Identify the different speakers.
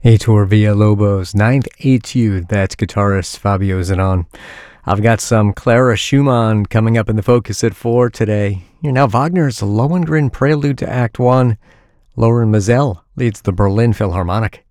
Speaker 1: Heitor Villalobos, Ninth Etude, that's guitarist Fabio Zanon. I've got some Clara Schumann coming up in the focus at 4 today. Here now, Wagner's Lohengrin Prelude to Act 1. Loren Mazel leads the Berlin Philharmonic.